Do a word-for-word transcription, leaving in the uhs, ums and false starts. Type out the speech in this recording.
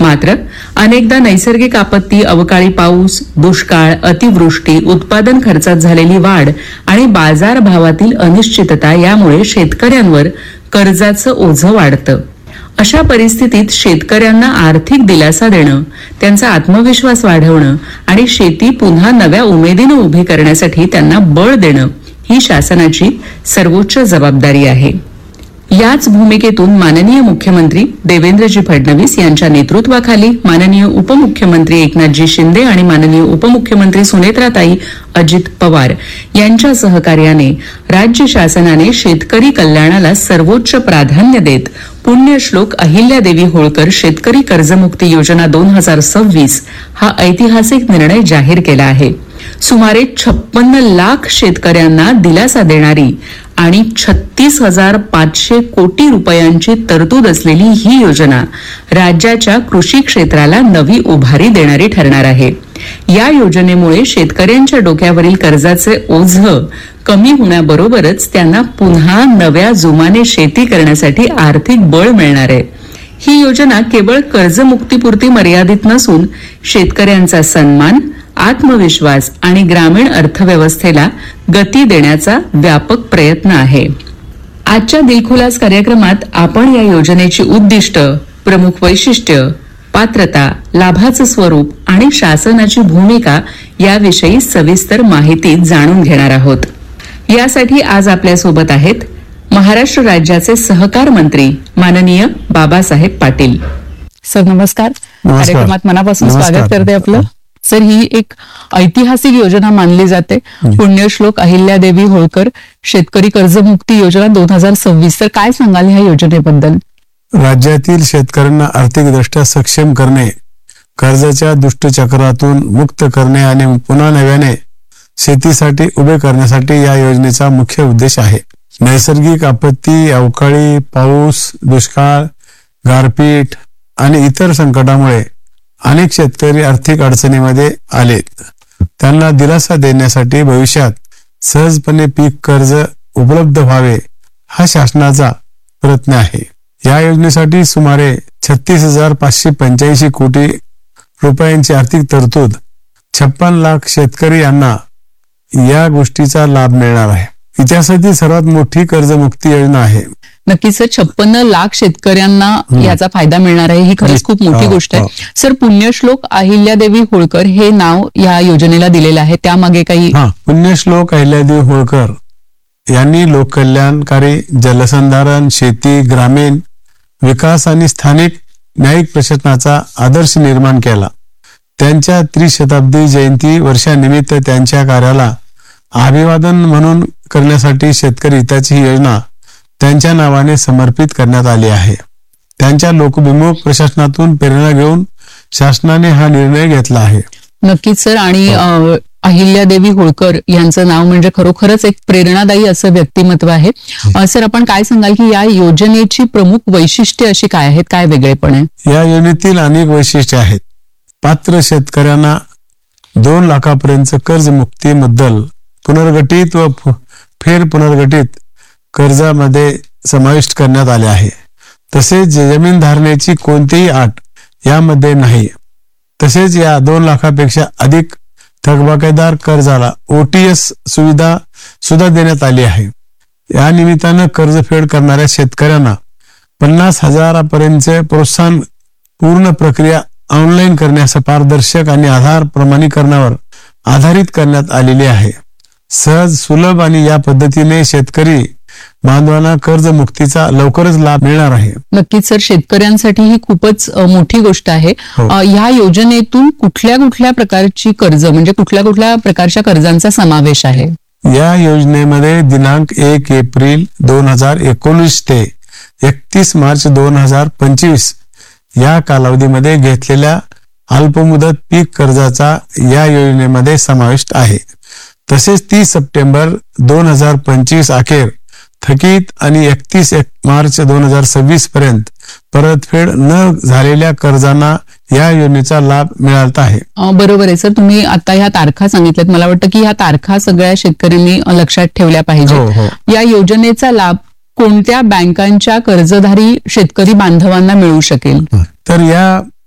मात्र अनेकदा नैसर्गिक आपत्ती, अवकाळी पाऊस, दुष्काळ, अतिवृष्टी, उत्पादन खर्चात झालेली वाढ आणि बाजारभावातील अनिश्चितता यामुळे शेतकऱ्यांवर कर्जाचं ओझं वाढतं. अशा परिस्थितीत शेतकऱ्यांना आर्थिक दिलासा देणं, त्यांचा आत्मविश्वास वाढवणं आणि शेती पुन्हा नव्या उमेदीनं उभी करण्यासाठी त्यांना बळ देणं ही शासनाची सर्वोच्च जबाबदारी आहे. याच भूमिकेतून माननीय मुख्यमंत्री देवेंद्रजी फडणवीस यांच्या नेतृत्वाखाली माननीय उपमुख्यमंत्री एकनाथजी शिंदे आणि माननीय उपमुख्यमंत्री सुनेत्राताई अजित पवार यांच्या सहकार्याने राज्य शासनाने शेतकरी कल्याणाला सर्वोच्च प्राधान्य देत पुण्यश्लोक अहिल्यादेवी होळकर शेतकरी कर्जमुक्ती योजना दोन हजार सव्वीस हा ऐतिहासिक निर्णय जाहीर केला आहे. सुमारे छप्पन्न लाख शेतकऱ्यांना दिलासा देणारी आणि छत्तीस हजार पाचशे कोटी रुपयांची तरतूद असलेली ही योजना राज्याच्या कृषी क्षेत्राला नवी उभारी देणारी ठरणार आहे. या योजनेमुळे शेतकऱ्यांच्या डोक्यावरील कर्जाचे ओझं कमी होण्याबरोबरच त्यांना पुन्हा नव्या जोमाने शेती करण्यासाठी आर्थिक बळ मिळणार आहे. ही योजना केवळ कर्जमुक्तीपुरती मर्यादित नसून शेतकऱ्यांचा सन्मान, आत्मविश्वास आणि ग्रामीण अर्थव्यवस्थेला गती देण्याचा व्यापक प्रयत्न आहे. आजच्या दिलखुलास कार्यक्रमात आपण या योजनेची उद्दिष्ट, प्रमुख वैशिष्ट्य, पात्रता, लाभाचं स्वरूप आणि शासनाची भूमिका याविषयी सविस्तर माहिती जाणून घेणार आहोत. यासाठी आज आपल्यासोबत आहेत महाराष्ट्र राज्याचे सहकार मंत्री माननीय बाबासाहेब पाटील. सर नमस्कार. कार्यक्रमात मनापासून स्वागत करते आपलं. सर, ही एक ऐतिहासिक योजना मानली जाते, पुण्यश्लोक अहिल्यादेवी होळकर शेतकरी कर्जमुक्ती योजना दोन हजार सव्वीस. तर काय सांगाल ह्या योजनेबद्दल? राज्यातील शेतकऱ्यांना आर्थिकदृष्ट्या सक्षम करणे, कर्जाच्या दुष्टचक्रातून मुक्त करणे आणि पुन्हा नव्याने शेतीसाठी उभे करण्यासाठी या योजनेचा मुख्य उद्देश आहे. नैसर्गिक आपत्ती, अवकाळी पाऊस, दुष्काळ, गारपीट आणि इतर संकटामुळे अनेक शेतकरी आर्थिक अडचणीमध्ये आलेत. त्यांना दिलासा देण्यासाठी भविष्यात सहजपणे पीक कर्ज उपलब्ध व्हावे हा शासनाचा प्रयत्न आहे. या योजनेसाठी सुमारे छत्तीस हजार पाचशे पंच्याऐंशी कोटी रुपयांची आर्थिक तरतूद, छप्पन लाख शेतकरी यांना या गोष्टीचा लाभ मिळणार आहे. इतिहासातील सर्वात मोठी कर्जमुक्ती योजना आहे. नक्कीच सर, छप्पन्न लाख शेतकऱ्यांना याचा फायदा मिळणार आहे, ही खरंच खूप मोठी गोष्ट आहे. सर, पुण्यश्लोक अहिल्यादेवी होळकर हे नाव या योजनेला दिलेलं आहे, त्यामागे काही? हा, पुण्यश्लोक अहिल्यादेवी होळकर यांनी लोककल्याणकारी, जलसंधारण, शेती, ग्रामीण विकास आणि स्थानिक न्यायिक प्रशासनाचा आदर्श निर्माण केला. त्यांच्या त्रिशताब्दी जयंती वर्षानिमित्त त्यांच्या कार्याला अभिवादन म्हणून करण्यासाठी शेतकरी हिताची ही योजना त्यांच्या नावाने समर्पित करण्यात आली आहे. त्यांच्या लोकभिमुख प्रशासनातून प्रेरणा घेऊन शासनाने हा निर्णय घेतला आहे. नक्कीच सर. आणि अहिल्यादेवी होळकर यांचं नाव म्हणजे खरोखरच एक प्रेरणादायी असं व्यक्तिमत्व आहे. सर, आपण काय सांगाल की या योजनेची प्रमुख वैशिष्ट्ये अशी काय आहेत, काय वेगळेपण आहे? या योजनेतील अनेक वैशिष्ट्ये आहेत. पात्र शेतकऱ्यांना दोन लाखापर्यंत कर्जमुक्ती मुद्दल पुनर्गठित व फेर पुनर्गठित कर्जामध्ये समाविष्ट करण्यात आले आहे. तसेच जमीन धारण्याची कोणतीही अट यामध्ये नाही. तसेच या दोन लाखापेक्षा अधिक थकबाकीदार कर्जाला ओटीएस सुविधा सुद्धा देण्यात आली आहे. या निमित्तानं कर्जफेड करणाऱ्या शेतकऱ्यांना पन्नास हजारापर्यंत प्रोत्साहन, पूर्ण प्रक्रिया ऑनलाईन करण्यास पारदर्शक आणि आधार प्रमाणीकरणावर आधारित करण्यात आलेली आहे. सहज, सुलभ आणि या पद्धतीने शेतकरी बांधवांना कर्जमुक्तीचा लवकरच लाभ मिळणार आहे. नक्कीच सर, शेतकऱ्यांसाठी ही खूपच मोठी गोष्ट आहे. ह्या योजनेतून कुठल्या कुठल्या प्रकारची कर्ज म्हणजे कुठल्या कुठल्या प्रकारच्या कर्जांचा समावेश आहे? या योजनेमध्ये दिनांक एक एप्रिल दोन हजार एकोणीस ते एकतीस मार्च दोन हजार पंचवीस या कालावधीमध्ये घेतलेल्या अल्पमुदत पीक कर्जाचा या योजनेमध्ये समावेश आहे. तसेच तीस सप्टेंबर दोन हजार पंचवीस अखेर थकीत आणि एकतीस मार्च दोन हजार सव्वीस पर्यंत परतफेड न झालेल्या कर्जांना या योजनेचा लाभ मिळत आहे. बरोबर आहे सर, तुम्ही आता ह्या तारखा सांगितल्यात. मला वाटतं की ह्या तारखा सगळ्या शेतकऱ्यांनी लक्षात ठेवल्या पाहिजे. हो, हो. या योजनेचा लाभ कोणत्या बँकांच्या कर्जधारी शेतकरी बांधवांना मिळू शकेल? तर या